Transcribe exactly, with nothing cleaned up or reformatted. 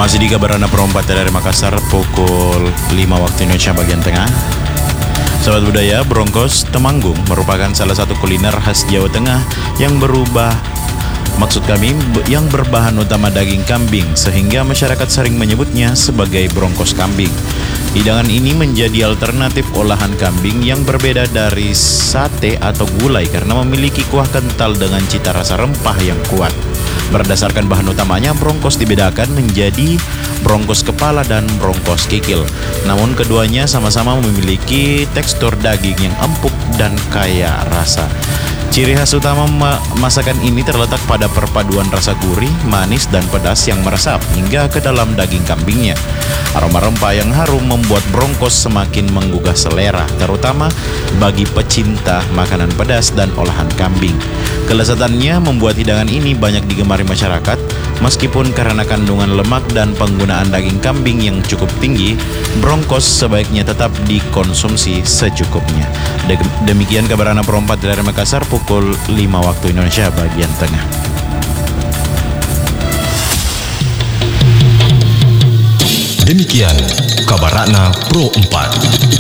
Masih di kabar Anak Perompat dari Makassar pukul lima waktu Indonesia bagian tengah. Sahabat budaya, Brongkos Temanggung merupakan salah satu kuliner khas Jawa Tengah yang berubah Maksud kami yang berbahan utama daging kambing, sehingga masyarakat sering menyebutnya sebagai brongkos kambing. Hidangan ini menjadi alternatif olahan kambing yang berbeda dari sate atau gulai karena memiliki kuah kental dengan cita rasa rempah yang kuat. Berdasarkan bahan utamanya, brongkos dibedakan menjadi brongkos kepala dan brongkos kikil. Namun keduanya sama-sama memiliki tekstur daging yang empuk dan kaya rasa. Ciri khas utama masakan ini terletak pada perpaduan rasa gurih, manis, dan pedas yang meresap hingga ke dalam daging kambingnya. Aroma rempah yang harum membuat brongkos semakin menggugah selera, terutama bagi pecinta makanan pedas dan olahan kambing. Kelezatannya membuat hidangan ini banyak digemari masyarakat, meskipun karena kandungan lemak dan penggunaan daging kambing yang cukup tinggi, brongkos sebaiknya tetap dikonsumsi secukupnya. Demikian kabar Anak Perompat dari Makassar pukul lima waktu Indonesia bagian tengah. Demikian kabar Anak Pro empat.